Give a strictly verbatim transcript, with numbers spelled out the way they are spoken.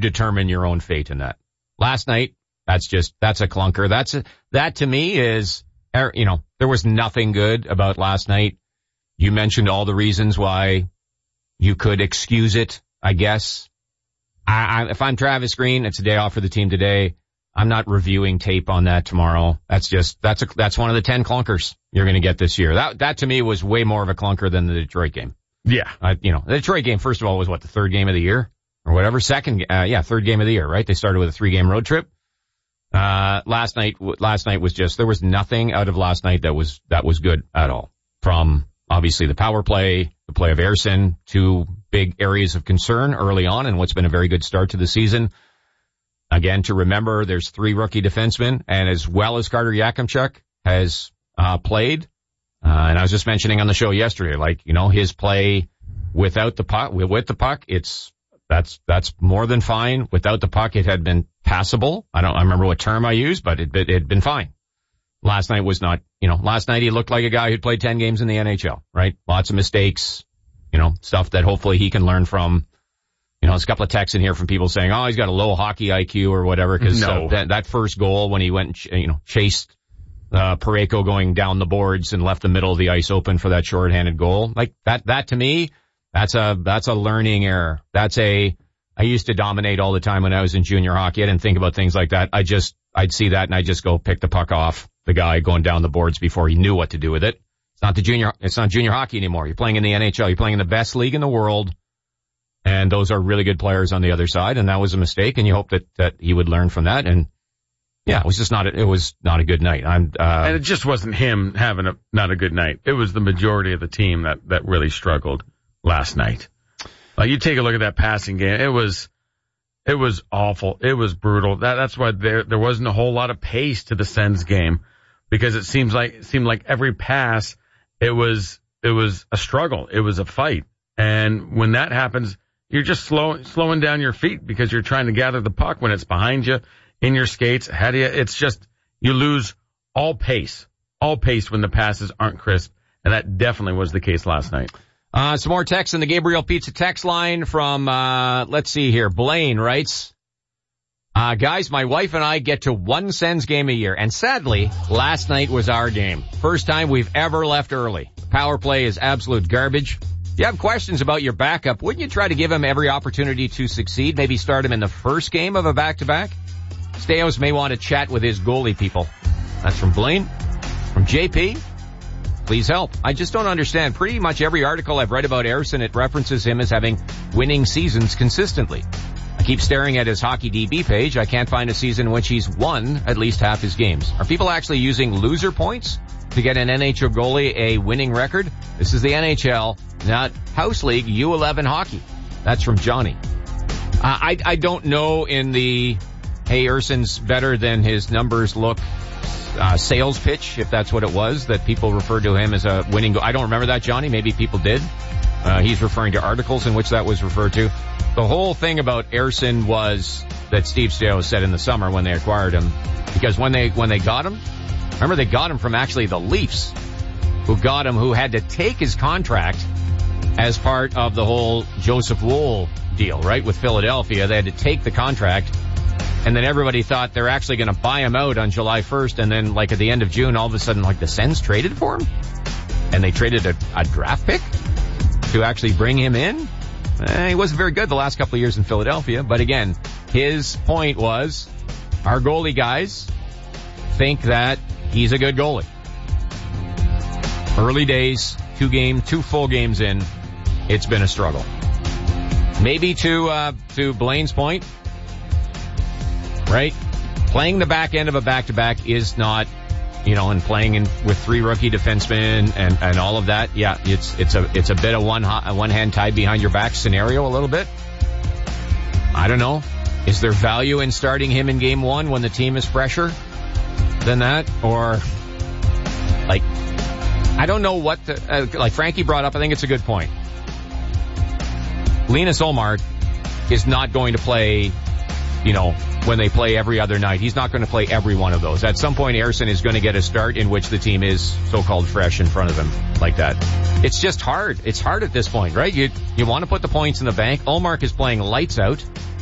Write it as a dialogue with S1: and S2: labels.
S1: determine your own fate in that. Last night, that's just, that's a clunker. That's a, that to me is, you know, there was nothing good about last night. You mentioned all the reasons why you could excuse it, I guess. I, I, if I'm Travis Green, it's a day off for the team today. I'm not reviewing tape on that tomorrow. That's just, that's a, that's one of the ten clunkers you're going to get this year. That, that to me was way more of a clunker than the Detroit game.
S2: Yeah.
S1: Uh, you know, the Detroit game, first of all, was what, the third game of the year or whatever? Second, uh, yeah, third game of the year, right? They started with a three game road trip. Uh, last night, last night was just, there was nothing out of last night that was, that was good at all. From obviously the power play, the play of Ersson, two big areas of concern early on and what's been a very good start to the season. Again, to remember, there's three rookie defensemen, and as well as Carter Yakimchuk has uh played, uh, and I was just mentioning on the show yesterday, like, you know, his play without the puck, with the puck, it's, that's, that's more than fine. Without the puck, it had been passable. I don't I remember what term I used, but it, it had been fine. Last night was not, you know, last night he looked like a guy who'd played ten games in the N H L, right? Lots of mistakes, you know, stuff that hopefully he can learn from. You know, there's a couple of texts in here from people saying, oh, he's got a low hockey I Q or whatever, because
S2: no.
S1: uh, that, that first goal when he went and, ch- you know, chased uh Parayko going down the boards and left the middle of the ice open for that shorthanded goal. Like that, that to me, that's a, that's a learning error. That's a, I used to dominate all the time when I was in junior hockey. I didn't think about things like that. I just, I'd see that and I'd just go pick the puck off the guy going down the boards before he knew what to do with it. It's not the junior, it's not junior hockey anymore. You're playing in the N H L. You're playing in the best league in the world. And those are really good players on the other side. And that was a mistake. And you hope that, that he would learn from that. And yeah, it was just not, a, it was not a good night. I'm, uh,
S2: and it just wasn't him having a, not a good night. It was the majority of the team that, that really struggled last night. Like, you take a look at that passing game. It was, it was awful. It was brutal. That, that's why there, there wasn't a whole lot of pace to the Sens game, because it seems like, it seemed like every pass, it was, it was a struggle. It was a fight. And when that happens, you're just slow, slowing down your feet because you're trying to gather the puck when it's behind you, in your skates, ahead of you. It's just, you lose all pace, all pace when the passes aren't crisp. And that definitely was the case last night.
S1: Uh, some more text in the Gabriel Pizza text line from, uh, let's see here. Blaine writes, uh, guys, my wife and I get to one Sens game a year. And sadly, last night was our game. First time we've ever left early. Power play is absolute garbage. If you have questions about your backup, wouldn't you try to give him every opportunity to succeed? Maybe start him in the first game of a back-to-back? Staios may want to chat with his goalie people. That's from Blaine. From J P, please help. I just don't understand. Pretty much every article I've read about Ersson, it references him as having winning seasons consistently. I keep staring at his Hockey D B page. I can't find a season in which he's won at least half his games. Are people actually using loser points to get an N H L goalie a winning record? This is the N H L, not House League U eleven hockey. That's from Johnny. Uh, I, I don't know in the, hey, Ersson's better than his numbers look uh, sales pitch, if that's what it was, that people referred to him as a winning goal. I don't remember that, Johnny. Maybe people did. Uh, he's referring to articles in which that was referred to. The whole thing about Ersson was that Steve Staios said in the summer when they acquired him, because when they, when they got him, remember they got him from actually the Leafs, who got him, who had to take his contract as part of the whole Joseph Woll deal, right, with Philadelphia. They had to take the contract, and then everybody thought they're actually going to buy him out on July first, and then, like, at the end of June, all of a sudden, like, the Sens traded for him, and they traded a, a draft pick to actually bring him in. Eh, he wasn't very good the last couple of years in Philadelphia, but again, his point was, our goalie guys think that he's a good goalie. Early days, two game, two full games in, it's been a struggle. Maybe to, uh, to Blaine's point, right? Playing the back end of a back-to-back is not, you know, and playing in with three rookie defensemen and, and all of that. Yeah, it's, it's a, it's a bit of one, one hand tied behind your back scenario a little bit. I don't know. Is there value in starting him in game one when the team is fresher than that? Or, like, I don't know what the, uh, like Frankie brought up, I think it's a good point. Linus Ullmark is not going to play, you know, when they play every other night. He's not going to play every one of those. At some point, Ersson is going to get a start in which the team is so-called fresh in front of him like that. It's just hard. It's hard at this point, right? You, you want to put the points in the bank. Ullmark is playing lights out.